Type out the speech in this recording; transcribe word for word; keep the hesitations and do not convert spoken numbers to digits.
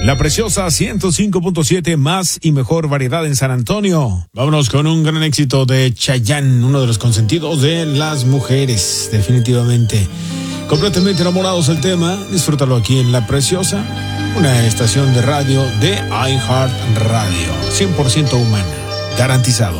La Preciosa ciento cinco punto siete, más y mejor variedad en San Antonio. Vámonos con un gran éxito de Chayanne, uno de los consentidos de las mujeres, definitivamente. Completamente enamorados del tema, disfrútalo aquí en La Preciosa, una estación de radio de iHeart Radio, cien por ciento humana, garantizado.